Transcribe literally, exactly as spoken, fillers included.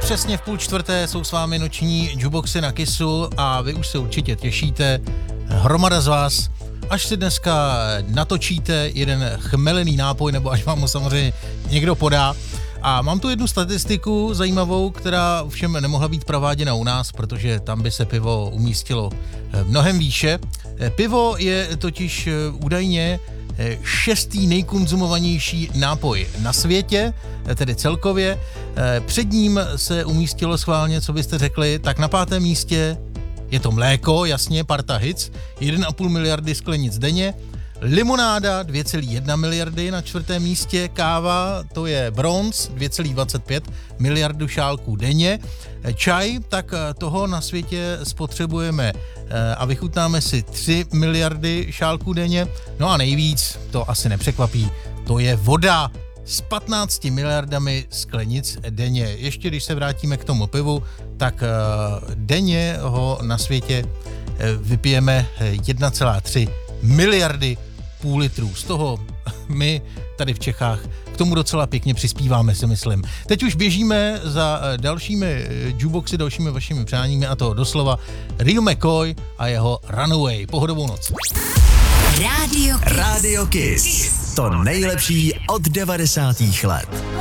přesně v půl čtvrté jsou s vámi noční jukeboxy na Kissu a vy už se určitě těšíte. Hromada z vás, až si dneska natočíte jeden chmelený nápoj, nebo až vám ho samozřejmě někdo podá. A mám tu jednu statistiku zajímavou, která ovšem nemohla být prováděna u nás, protože tam by se pivo umístilo mnohem výše. Pivo je totiž údajně šestý nejkonzumovanější nápoj na světě, tedy celkově. Před ním se umístilo schválně, co byste řekli, tak na pátém místě je to mléko, jasně, parta hic, jedna a půl miliardy sklenic denně. Limonáda dvě celé jedna miliardy na čtvrtém místě, káva, to je bronz, dvě celé dvacet pět miliardu šálků denně. Čaj, tak toho na světě spotřebujeme a vychutnáme si tři miliardy šálků denně. No a nejvíc, to asi nepřekvapí, to je voda s patnácti miliardami sklenic denně. Ještě když se vrátíme k tomu pivu, tak denně ho na světě vypijeme jedna celá tři miliardy půl litrů. Z toho my tady v Čechách k tomu docela pěkně přispíváme, si myslím. Teď už běžíme za dalšími jukeboxy, dalšími vašimi přáními, a to doslova Rio McCoy a jeho Runaway. Pohodovou noc. Radio Kiss. Radio Kiss. To nejlepší od devadesátých let.